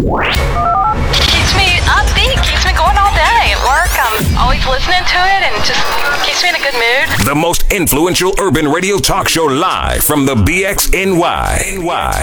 Keeps me upbeat, keeps me going all day at work. I'm always listening to it and just keeps me in a good mood. The most influential urban radio talk show live from the BXNY.